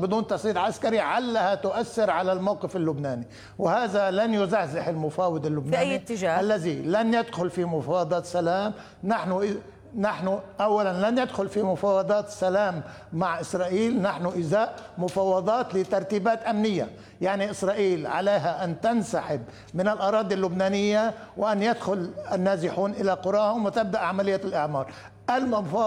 بدون تصعيد عسكري علها تؤثر على الموقف اللبناني، وهذا لن يزعزع المفاوض اللبناني في أي اتجاه؟ الذي لن يدخل في مفاوضات سلام. نحن أولا لن يدخل في مفاوضات سلام مع إسرائيل، نحن إزاء مفاوضات لترتيبات أمنية، يعني إسرائيل عليها أن تنسحب من الأراضي اللبنانية وأن يدخل النازحون إلى قراهم وتبدأ عملية الإعمار.